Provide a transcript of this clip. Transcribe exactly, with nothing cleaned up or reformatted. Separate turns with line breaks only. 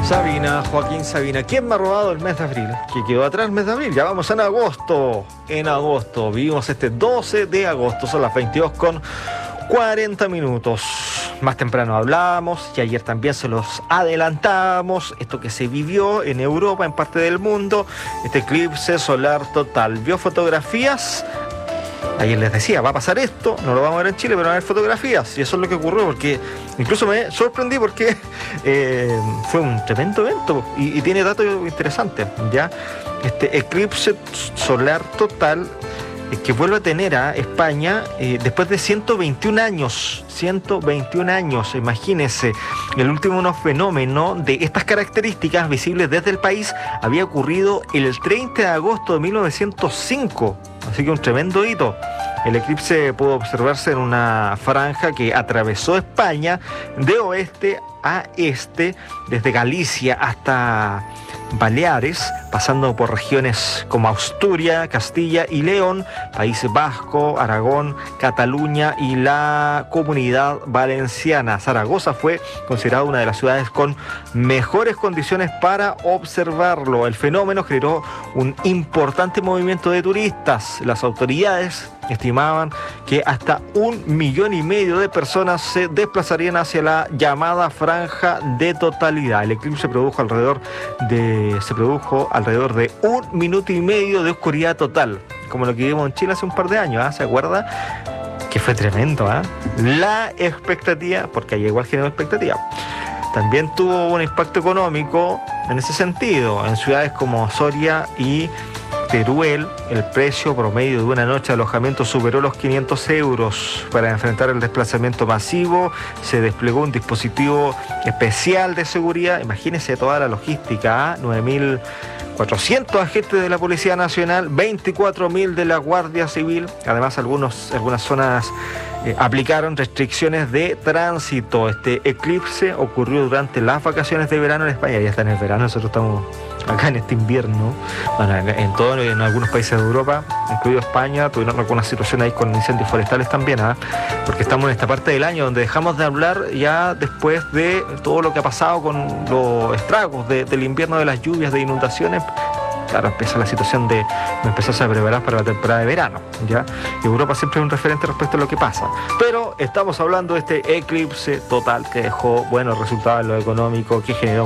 Sabina, Joaquín Sabina, ¿quién me ha robado el mes de abril? ¿Qué quedó atrás el mes de abril? Ya vamos en agosto, en agosto, vivimos este doce de agosto, son las veintidós con cuarenta minutos. Más temprano hablábamos y ayer también se los adelantábamos, esto que se vivió en Europa, en parte del mundo, este eclipse solar total. ¿Vio fotografías? Ayer les decía, va a pasar esto, no lo vamos a ver en Chile, pero van a haber fotografías. Y eso es lo que ocurrió, porque incluso me sorprendí porque eh, fue un tremendo evento y, y tiene datos interesantes, ¿ya? Este eclipse solar total eh, que vuelve a tener a España eh, después de ciento veintiún años. ciento veintiún años, imagínense. El último fenómeno de estas características visibles desde el país había ocurrido el treinta de agosto de mil novecientos cinco. Así que un tremendo hito. El eclipse pudo observarse en una franja que atravesó España de oeste a este, desde Galicia hasta Baleares, pasando por regiones como Asturias, Castilla y León, País Vasco, Aragón, Cataluña y la Comunidad Valenciana. Zaragoza fue considerada una de las ciudades con mejores condiciones para observarlo. El fenómeno generó un importante movimiento de turistas. Las autoridades estimaban que hasta un millón y medio de personas se desplazarían hacia la llamada franja de totalidad. El eclipse se produjo alrededor de, se produjo alrededor de un minuto y medio de oscuridad total, como lo que vimos en Chile hace un par de años, ¿eh? ¿Se acuerda? Que fue tremendo, ¿eh? La expectativa, porque ahí igual generó expectativa. También tuvo un impacto económico en ese sentido. En ciudades como Soria y Teruel, el precio promedio de una noche de alojamiento superó los quinientos euros. Para enfrentar el desplazamiento masivo, se desplegó un dispositivo especial de seguridad. Imagínense toda la logística, ¿eh? nueve mil cuatrocientos agentes de la Policía Nacional, veinticuatro mil de la Guardia Civil. Además, algunos, algunas zonas eh, aplicaron restricciones de tránsito. Este eclipse ocurrió durante las vacaciones de verano en España. Ya está en el verano, nosotros estamos acá en este invierno. Bueno, en todo, en algunos países de Europa, incluido España, tuvieron alguna situación ahí con incendios forestales también, ¿eh? Porque estamos en esta parte del año donde dejamos de hablar ya después de todo lo que ha pasado con los estragos de, del invierno, de las lluvias, de inundaciones. Claro, empieza la situación de empezarse a preparar para la temporada de verano, ¿ya? Europa siempre es un referente respecto a lo que pasa. Pero estamos hablando de este eclipse total que dejó buenos resultados en lo económico, que generó